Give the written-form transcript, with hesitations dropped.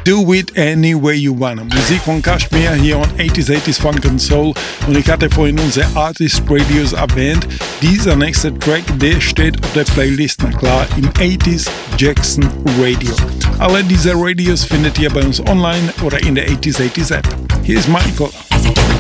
Do It Any Way You Wanna. Musik von Kashmir hier on 80s Funk and Soul. Und ich hatte vorhin unsere Artist Radios erwähnt. Dieser nächste Track, der steht auf der Playlist, na klar, im 80s Jackson Radio. Alle diese Radios findet ihr bei uns online oder in der 80s App. Hier ist Michael.